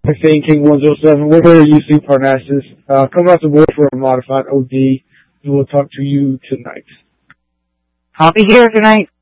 Fane King 107. We're here at UC Parnassus. Come out to board for a modified OD, and we'll talk to you tonight. I'll be here tonight.